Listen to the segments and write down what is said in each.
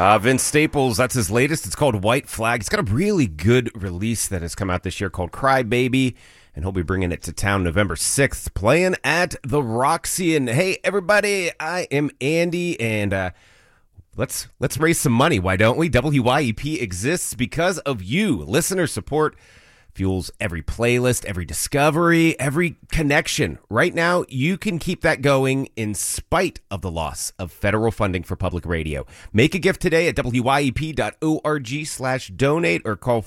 Vince Staples, that's his latest. It's called White Flag. He's got a really good release that has come out this year called Cry Baby, and he'll be bringing it to town November 6th, playing at the Roxy. And hey, everybody, I am Andy, and let's raise some money. Why don't we? WYEP exists because of you. Listener support fuels every playlist, every discovery, every connection. Right now, you can keep that going in spite of the loss of federal funding for public radio. Make a gift today at wyep.org/donate or call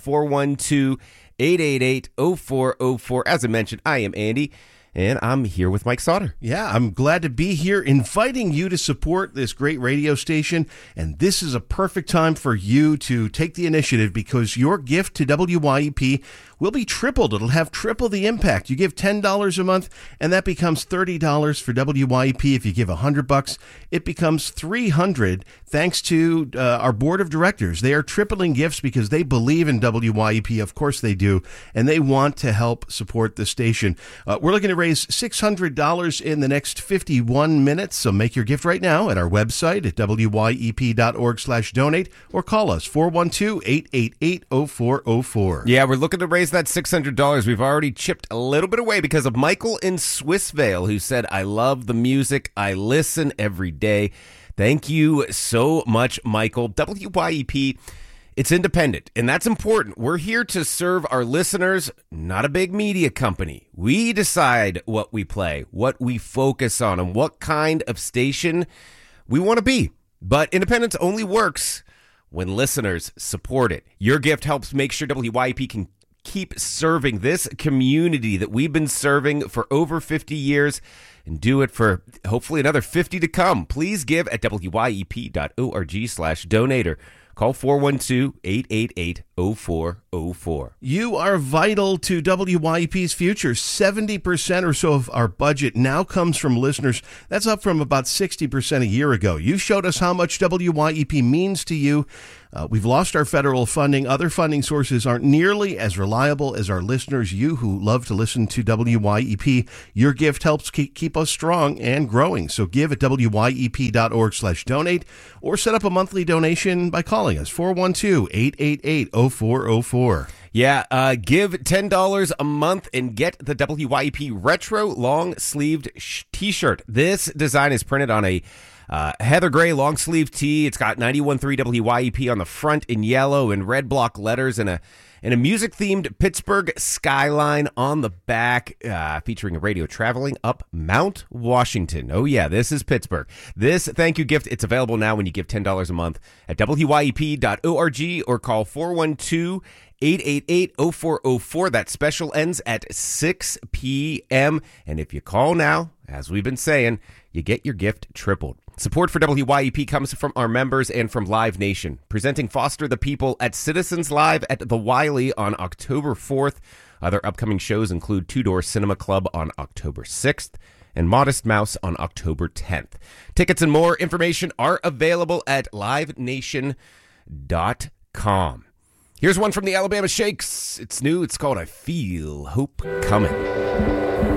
412-888-0404. As I mentioned, I am Andy, and I'm here with Mike Sauter. Yeah, I'm glad to be here inviting you to support this great radio station. And this is a perfect time for you to take the initiative because your gift to WYEP will be tripled. It'll have triple the impact. You give $10 a month, and that becomes $30 for WYEP. If you give $100, it becomes $300. Thanks to our board of directors. They are tripling gifts because they believe in WYEP. Of course they do, and they want to help support the station. We're looking to raise $600 in the next 51 minutes, so make your gift right now at our website at wyep.org/donate or call us 412-888-0404. Yeah, we're looking to raise that $600. We've already chipped a little bit away because of Michael in Swissvale, who said, I love the music. I listen every day. Thank you so much, Michael. WYEP, it's independent, and that's important. We're here to serve our listeners, not a big media company. We decide what we play, what we focus on, and what kind of station we want to be. But independence only works when listeners support it. Your gift helps make sure WYEP can keep serving this community that we've been serving for over 50 years and do it for hopefully another 50 to come. Please give at wyep.org/donate or call 412-888-0404. You are vital to WYEP's future. 70% or so of our budget now comes from listeners. That's up from about 60% a year ago. You showed us how much WYEP means to you. We've lost our federal funding. Other funding sources aren't nearly as reliable as our listeners, you who love to listen to WYEP. Your gift helps keep us strong and growing. So give at wyep.org/donate or set up a monthly donation by calling us 412-888-0404. Yeah, give $10 a month and get the WYEP Retro long-sleeved t-shirt. This design is printed on a heather gray long sleeve tee. It's got 91.3 WYEP on the front in yellow and red block letters and a music themed Pittsburgh skyline on the back, featuring a radio traveling up Mount Washington. Oh yeah, this is Pittsburgh. This thank you gift, it's available now when you give $10 a month at wyep.org or call 412-888-0404. That special ends at 6 p.m. And if you call now, as we've been saying, you get your gift tripled. Support for WYEP comes from our members and from Live Nation, presenting Foster the People at Citizens Live at the Wiley on October 4th. Other upcoming shows include Two Door Cinema Club on October 6th and Modest Mouse on October 10th. Tickets and more information are available at livenation.com. Here's one from the Alabama Shakes. It's new. It's called I Feel Hope Coming.